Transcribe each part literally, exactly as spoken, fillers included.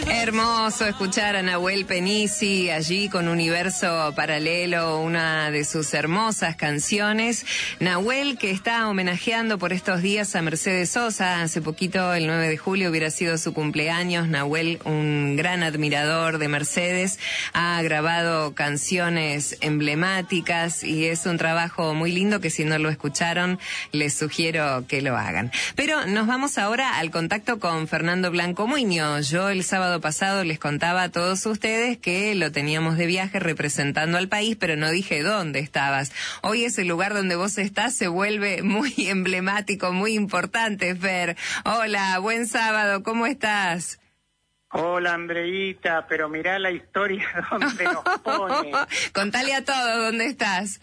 Hermoso escuchar a Nahuel Penisi allí con Universo Paralelo, una de sus hermosas canciones. Nahuel, que está homenajeando por estos días a Mercedes Sosa. Hace poquito, el nueve de julio, hubiera sido su cumpleaños. Nahuel, un gran admirador de Mercedes, ha grabado canciones emblemáticas y es un trabajo muy lindo que, si no lo escucharon, les sugiero que lo hagan. Pero nos vamos ahora al contacto con Fernando Blanco Muñoz. Yo el sábado pasado les contaba a todos ustedes que lo teníamos de viaje representando al país, pero no dije dónde estabas. Hoy ese lugar donde vos estás se vuelve muy emblemático, muy importante, Fer. Hola, buen sábado, ¿cómo estás? Hola, Andreita, pero mirá la historia donde nos pone. Contale a todos dónde estás.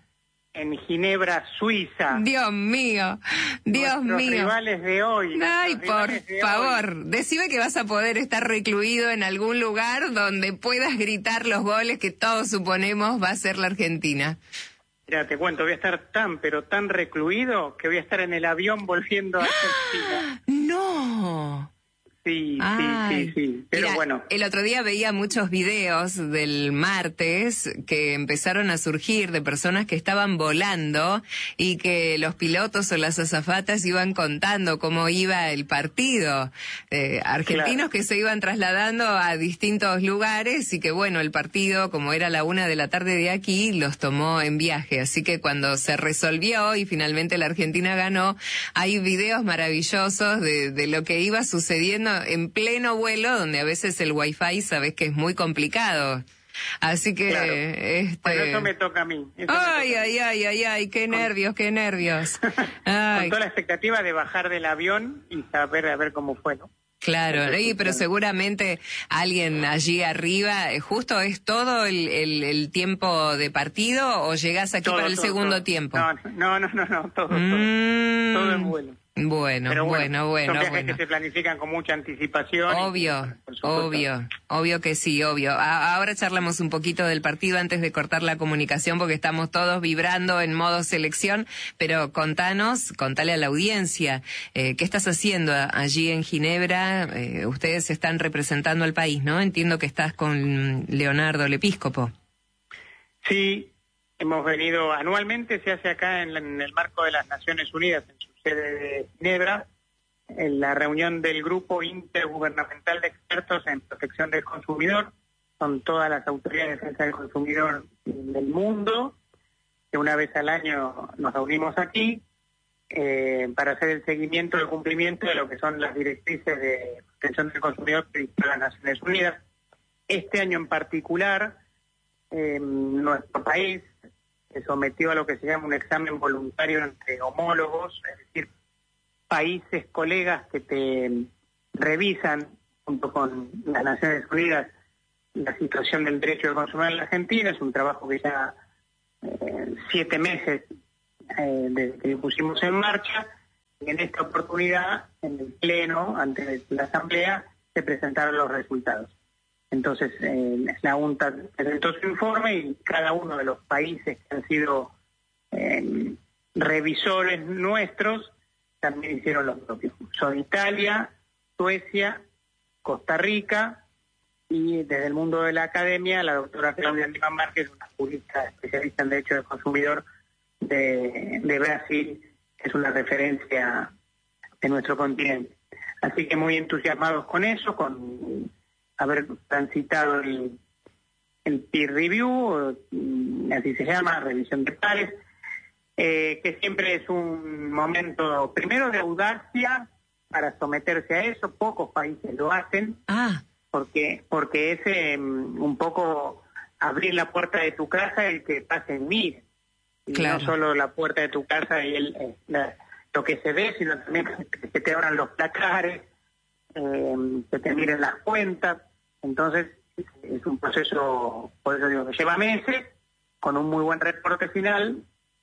En Ginebra, Suiza. Dios mío, Dios Nuestros mío. rivales de hoy. Ay, por de favor, hoy. decime que vas a poder estar recluido en algún lugar donde puedas gritar los goles que todos suponemos va a ser la Argentina. Mira, te cuento, voy a estar tan, pero tan recluido que voy a estar en el avión volviendo a Argentina. ¡No! Sí, Ay, sí, sí, sí, pero mira, bueno. El otro día veía muchos videos del martes que empezaron a surgir de personas que estaban volando y que los pilotos o las azafatas iban contando cómo iba el partido. Eh, argentinos claro. que se iban trasladando a distintos lugares y que, bueno, el partido, como era la una de la tarde de aquí, los tomó en viaje. Así que cuando se resolvió y finalmente la Argentina ganó, hay videos maravillosos de, de lo que iba sucediendo en pleno vuelo, donde a veces el wifi sabes que es muy complicado. Así que claro. este Bueno, eso me toca a mí. Eso ay, toca ay, ay, ay, ay, qué nervios, qué nervios. Ay. Con toda la expectativa de bajar del avión y saber a ver cómo fue, ¿no? Claro, sí, pero seguramente alguien allí arriba, ¿justo es todo el, el, el tiempo de partido o llegás aquí todo, para el todo, segundo todo. tiempo? No, no, no, no, no todo, mm. todo, todo en vuelo. Bueno, Pero bueno, bueno, son viajes bueno. que se planifican con mucha anticipación. Obvio, y, obvio, obvio que sí, obvio. A- ahora charlamos un poquito del partido antes de cortar la comunicación porque estamos todos vibrando en modo selección, pero contanos, contale a la audiencia, eh, ¿qué estás haciendo allí en Ginebra? Eh, ustedes están representando al país, ¿no? Entiendo que estás con Leonardo Lepíscopo. Sí, hemos venido anualmente, se hace acá en, en el marco de las Naciones Unidas, en su sede de Ginebra, en la reunión del Grupo Intergubernamental de Expertos en Protección del Consumidor. Son todas las autoridades de defensa del consumidor del mundo, que una vez al año nos reunimos aquí eh, para hacer el seguimiento del cumplimiento de lo que son las directrices de protección del consumidor que dictan las Naciones Unidas. Este año en particular, eh, nuestro país se sometió a lo que se llama un examen voluntario entre homólogos, es decir, países, colegas que te revisan junto con las Naciones Unidas la situación del derecho del consumidor en la Argentina. Es un trabajo que ya eh, siete meses eh, desde que lo pusimos en marcha, y en esta oportunidad, en el Pleno, ante la Asamblea, se presentaron los resultados. Entonces, eh, la UNTA presentó su informe y cada uno de los países que han sido eh, revisores nuestros también hicieron lo propio. Son Italia, Suecia, Costa Rica y desde el mundo de la academia, la doctora Claudia Lima Márquez, una jurista especialista en derecho del consumidor de, de Brasil, que es una referencia de nuestro continente. Así que muy entusiasmados con eso, con haber transitado el, el peer review, así se llama, revisión de pares, eh, que siempre es un momento, primero, de audacia para someterse a eso. Pocos países lo hacen, ah. porque porque es eh, un poco abrir la puerta de tu casa y que pasen miren. Y claro. No solo la puerta de tu casa y el, eh, la, lo que se ve, sino también que te abran los placares, eh, que te miren las cuentas. Entonces es un proceso, por eso digo, que lleva meses, con un muy buen reporte final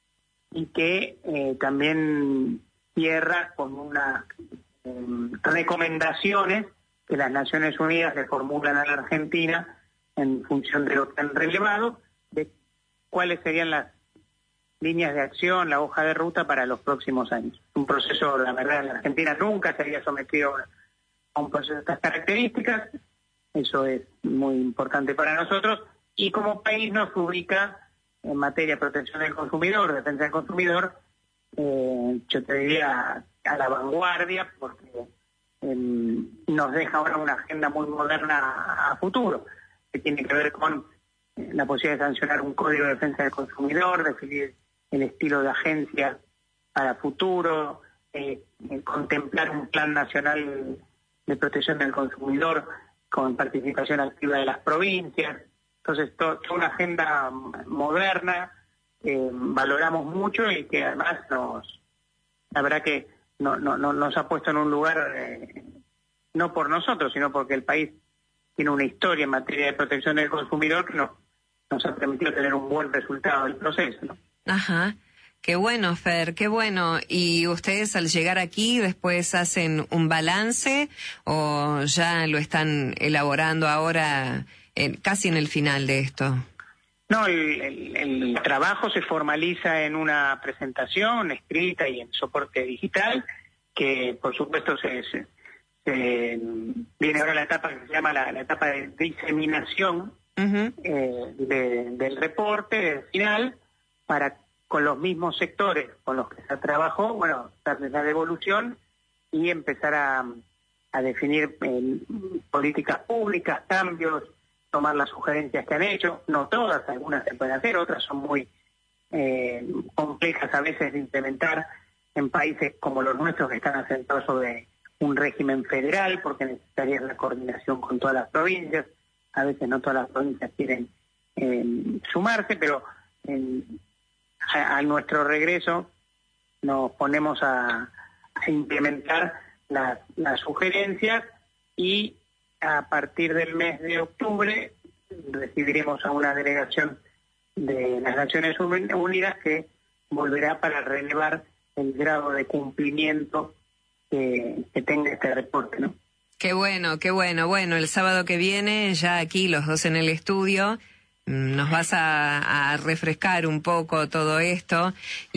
y que eh, también cierra con unas eh, recomendaciones que las Naciones Unidas le formulan a la Argentina en función de lo que han relevado, de cuáles serían las líneas de acción, la hoja de ruta para los próximos años. Un proceso, la verdad, la Argentina nunca se había sometido a un proceso de estas características, Eso es muy importante para nosotros y como país nos ubica en materia de protección del consumidor, defensa del consumidor, eh, yo te diría a la vanguardia, porque eh, nos deja ahora una agenda muy moderna a, a futuro, que tiene que ver con eh, la posibilidad de sancionar un código de defensa del consumidor, definir el estilo de agencia para futuro, eh, eh, contemplar un plan nacional de protección del consumidor con participación activa de las provincias. Entonces, to, toda una agenda moderna que eh, valoramos mucho y que además nos, la verdad que no, no, no, nos ha puesto en un lugar, eh, no por nosotros, sino porque el país tiene una historia en materia de protección del consumidor que nos, nos ha permitido tener un buen resultado del proceso, ¿no? Ajá. Qué bueno, Fer, qué bueno. ¿Y ustedes al llegar aquí después hacen un balance o ya lo están elaborando ahora eh, casi en el final de esto? No, el, el, el trabajo se formaliza en una presentación escrita y en soporte digital, que por supuesto se, se, se viene ahora la etapa que se llama la, la etapa de diseminación uh-huh. eh, de, del reporte final para con los mismos sectores con los que se trabajó, bueno, darles la devolución y empezar a, a definir eh, políticas públicas, cambios, tomar las sugerencias que han hecho, no todas, algunas se pueden hacer, otras son muy eh, complejas a veces de implementar en países como los nuestros que están asentados sobre un régimen federal, porque necesitaría la coordinación con todas las provincias, a veces no todas las provincias quieren eh, sumarse, pero en A, a nuestro regreso nos ponemos a, a implementar la, las sugerencias y a partir del mes de octubre recibiremos a una delegación de las Naciones Unidas que volverá para relevar el grado de cumplimiento que, que tenga este reporte, ¿no? Qué bueno, qué bueno. Bueno, el sábado que viene, ya aquí los dos en el estudio, nos vas a, a refrescar un poco todo esto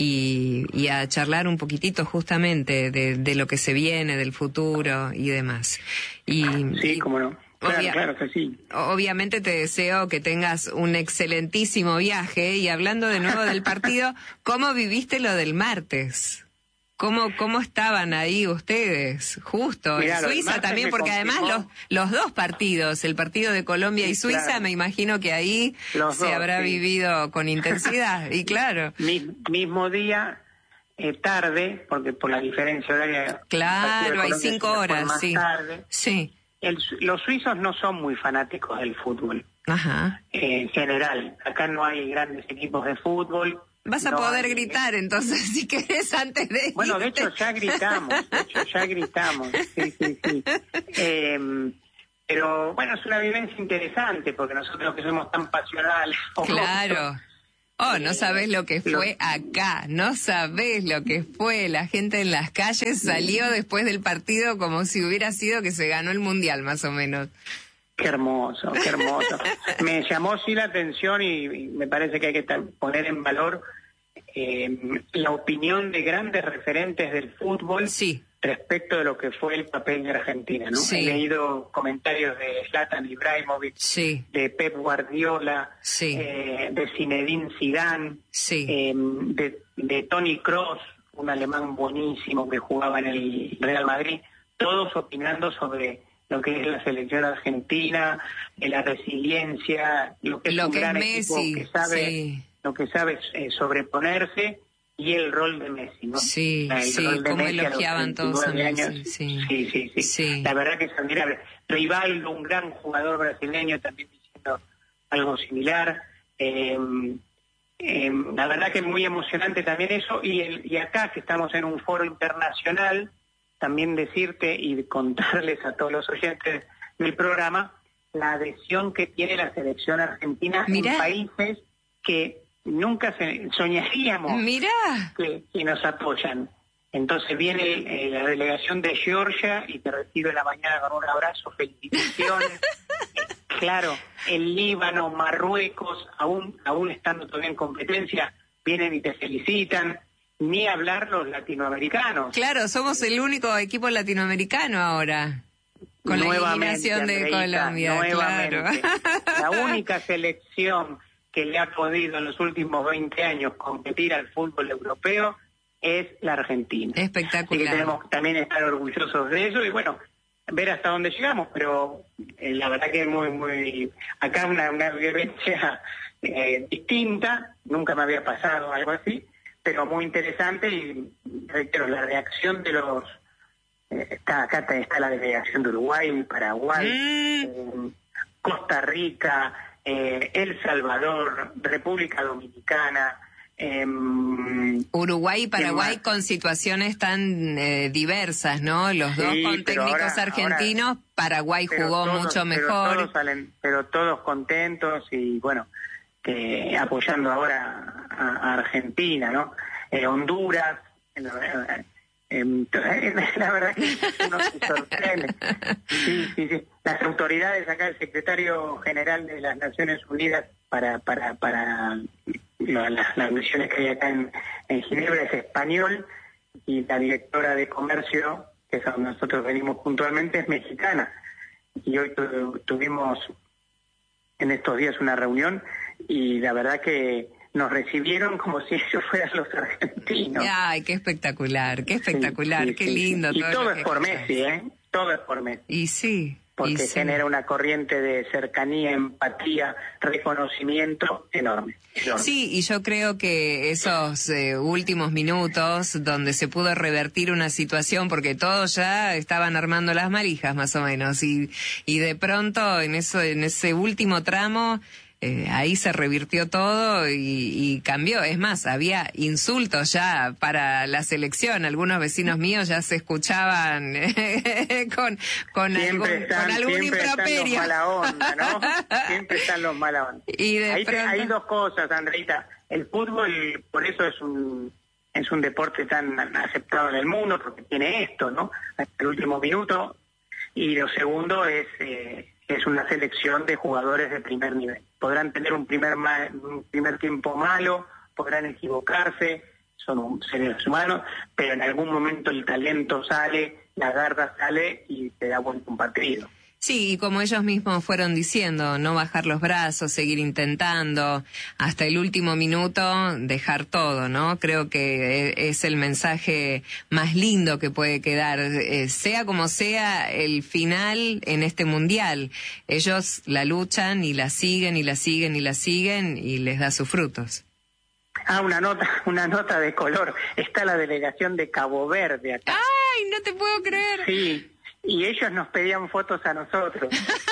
y, y a charlar un poquitito justamente de, de lo que se viene, del futuro y demás. Y, sí, cómo no. Claro, obvia- claro que sí. Obviamente te deseo que tengas un excelentísimo viaje y hablando de nuevo del partido, ¿cómo viviste lo del martes? ¿Cómo, cómo estaban ahí ustedes? Justo, Mirá, en Suiza también, porque además los, los dos partidos, el partido de Colombia sí, y Suiza, claro. Me imagino que ahí los se dos, habrá sí. vivido con intensidad, y claro. Mis, mismo día, eh, tarde, porque por la diferencia horaria... Claro, hay cinco horas, sí. Tarde. Sí. El, los suizos no son muy fanáticos del fútbol. Ajá. Eh, en general, acá no hay grandes equipos de fútbol. Vas a no poder hay... gritar, entonces, si querés, antes de Bueno, de hecho, ya gritamos, de hecho, ya gritamos, sí, sí, sí. Eh, pero, bueno, es una vivencia interesante, porque nosotros que somos tan pasionales... Claro. Oh, no sabés lo que fue acá, no sabés lo que fue. La gente en las calles salió después del partido como si hubiera sido que se ganó el Mundial, más o menos. Qué hermoso, qué hermoso. Me llamó sí la atención y, y me parece que hay que poner en valor eh, la opinión de grandes referentes del fútbol sí. respecto de lo que fue el papel de Argentina, ¿no? Sí. He leído comentarios de Zlatan Ibrahimovic, sí. de Pep Guardiola, sí. eh, de Zinedine Zidane, sí. eh, de, de Toni Kroos, un alemán buenísimo que jugaba en el Real Madrid, todos opinando sobre lo que es la selección argentina, de la resiliencia, lo que es lo un que gran es equipo Messi, que sabe, sí. lo que sabe eh, sobreponerse y el rol de Messi, ¿no? Sí, el sí, como elogiaban todos a Messi, años, sí. Sí, sí, sí, sí. La verdad que es admirable. Rivaldo, un gran jugador brasileño, también diciendo algo similar. Eh, eh, la verdad que es muy emocionante también eso, y, el, y acá que estamos en un foro internacional, también decirte y contarles a todos los oyentes del programa la adhesión que tiene la selección argentina Mirá. en países que nunca se, soñaríamos Mirá. Que, que nos apoyan. Entonces viene eh, la delegación de Georgia y te recibe en la mañana con un abrazo, felicitaciones. Claro, el Líbano, Marruecos, aún, aún estando todavía en competencia, vienen y te felicitan. Ni hablar los latinoamericanos. Claro, somos el único equipo latinoamericano ahora. Con nuevamente, la eliminación de Andreita, Colombia, nuevamente. Claro. La única selección que le ha podido en los últimos veinte años competir al fútbol europeo es la Argentina. Espectacular. Así que tenemos también estar orgullosos de eso y bueno, ver hasta dónde llegamos, pero eh, la verdad que es muy, muy... Acá una, una vivencia eh, distinta, nunca me había pasado algo así, pero muy interesante y reitero, la reacción de los... Eh, está acá está, está la delegación de Uruguay, Paraguay, mm. eh, Costa Rica, eh, El Salvador, República Dominicana... Eh, Uruguay y Paraguay con situaciones tan eh, diversas, ¿no? Los dos sí, con técnicos ahora, argentinos, ahora, Paraguay jugó todos, mucho mejor. Pero todos, salen, pero todos contentos y bueno, que apoyando ahora a, a Argentina, ¿no? Eh, Honduras, eh, eh, la verdad que uno se sorprende. Sí, sí, sí. Las autoridades acá, el secretario general de las Naciones Unidas para para para Las, las misiones que hay acá en, en Ginebra es español y la directora de comercio, que es a donde nosotros venimos puntualmente, es mexicana. Y hoy tu, tuvimos en estos días una reunión y la verdad que nos recibieron como si ellos fueran los argentinos. Ay, qué espectacular, qué espectacular, sí, sí, qué sí, lindo. Sí. Y todo, todo es es por escuchas. Messi, ¿eh? Todo es por Messi. Y sí. Porque sí. genera una corriente de cercanía, empatía, reconocimiento enorme, enorme. Sí, y yo creo que esos eh, últimos minutos donde se pudo revertir una situación, porque todos ya estaban armando las malijas más o menos, y, y de pronto en eso, en ese último tramo, Eh, ahí se revirtió todo y, y cambió. Es más, había insultos ya para la selección. Algunos vecinos míos ya se escuchaban eh, con, con algún, están, con algún improperio. Están los mala onda, ¿no? Siempre están los mala onda. Y de Ahí pronto... te, hay dos cosas, Andreita. El fútbol, por eso es un es un deporte tan aceptado en el mundo, porque tiene esto, ¿no? Hasta el último minuto. Y lo segundo es... Eh, es una selección de jugadores de primer nivel. Podrán tener un primer ma- un primer tiempo malo, podrán equivocarse, son seres humanos, pero en algún momento el talento sale, la garra sale y te da buen partido. Sí, y como ellos mismos fueron diciendo, no bajar los brazos, seguir intentando, hasta el último minuto dejar todo, ¿no? Creo que es el mensaje más lindo que puede quedar, eh, sea como sea el final en este mundial. Ellos la luchan y la siguen y la siguen y la siguen y les da sus frutos. Ah, una nota, una nota de color. Está la delegación de Cabo Verde acá. ¡Ay, no te puedo creer! Sí. Y ellos nos pedían fotos a nosotros.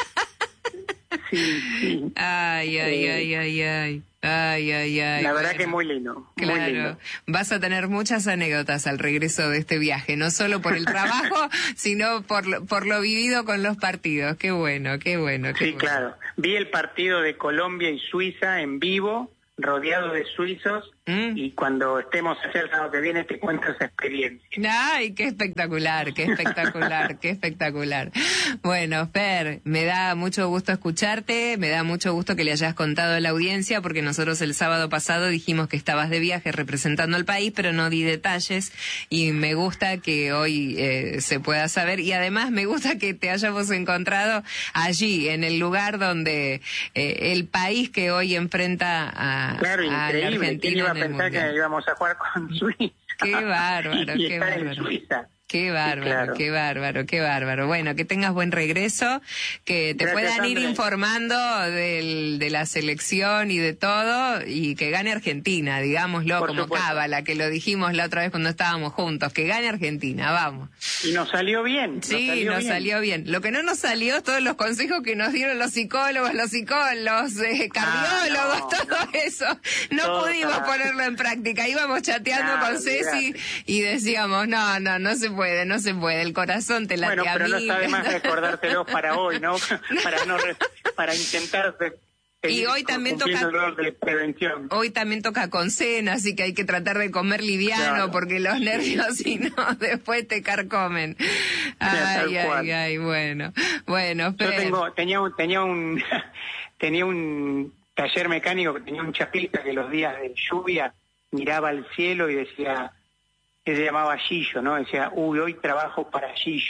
Sí, sí. Ay, ay, eh, ay, ay, ay. Ay, ay, ay. La verdad bueno, que muy lindo. Claro. Muy lindo. Vas a tener muchas anécdotas al regreso de este viaje, no solo por el trabajo, sino por lo, por lo vivido con los partidos. Qué bueno, qué bueno. Qué sí, bueno. claro. Vi el partido de Colombia y Suiza en vivo, rodeado de suizos, ¿Mm? Y cuando estemos allá el sábado que viene te cuento esa experiencia. Ay, qué espectacular, qué espectacular, qué espectacular. Bueno, Fer, me da mucho gusto escucharte, me da mucho gusto que le hayas contado a la audiencia, porque nosotros el sábado pasado dijimos que estabas de viaje representando al país, pero no di detalles, y me gusta que hoy eh, se pueda saber, y además me gusta que te hayamos encontrado allí, en el lugar donde eh, el país que hoy enfrenta a, claro, a increíble. la Argentina. ¿Quién iba a pensar que íbamos a jugar con Suiza? Qué bárbaro, y qué estar bárbaro. en Suiza. Qué bárbaro, sí, claro. qué bárbaro, qué bárbaro. Bueno, que tengas buen regreso, que te Gracias, puedan ir André. informando del, de la selección y de todo, y que gane Argentina, digámoslo Por como supuesto. cábala, que lo dijimos la otra vez cuando estábamos juntos, que gane Argentina, vamos. Y nos salió bien. Sí, nos, salió, nos bien. salió bien. Lo que no nos salió, todos los consejos que nos dieron los psicólogos, los psicólogos, eh, cardiólogos, ah, no, todo no. eso, no todo pudimos para... ponerlo en práctica. Íbamos chateando no, con Ceci y decíamos, no, no, no se puede, no se puede. El corazón te late bueno, a pero mí. no está de más recordártelo para hoy, ¿no? Para no re, para intentar y hoy también toca de prevención. Hoy también toca con cena, así que hay que tratar de comer liviano, claro. porque los nervios si no después te carcomen. Ay, sí, ay, ay, bueno. Bueno, pero... Yo tengo tenía un tenía un tenía un taller mecánico que tenía un chapista que los días de lluvia miraba al cielo y decía, que se llamaba Gillo, ¿no? Decía, uy, hoy trabajo para Gillo.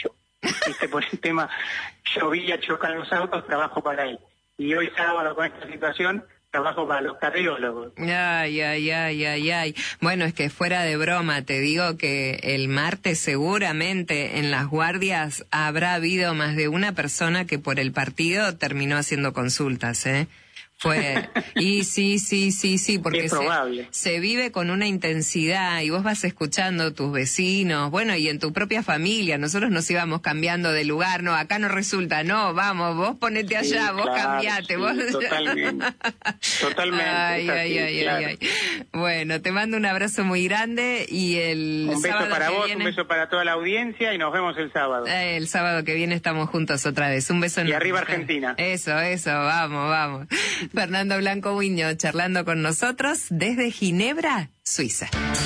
¿viste? Por el tema, llovía, chocan los autos, trabajo para él. Y hoy sábado con esta situación, trabajo para los cardiólogos. Ay, ay, ay, ay, ay. Bueno, es que fuera de broma, te digo que el martes seguramente en las guardias habrá habido más de una persona que por el partido terminó haciendo consultas, ¿eh? Fue, y sí, sí, sí, sí, porque se, se vive con una intensidad y vos vas escuchando tus vecinos, bueno, y en tu propia familia, nosotros nos íbamos cambiando de lugar, no, acá no resulta, no, vamos, vos ponete allá, sí, vos claro, cambiate, sí, vos... Totalmente, totalmente. Ay, ay, así, ay, claro. ay, ay. Bueno, te mando un abrazo muy grande y el Un beso sábado para que vos, viene... un beso para toda la audiencia y nos vemos el sábado. Eh, el sábado que viene estamos juntos otra vez, un beso. Y arriba Argentina. Eso, eso, vamos, vamos. Fernando Blanco Buño charlando con nosotros desde Ginebra, Suiza.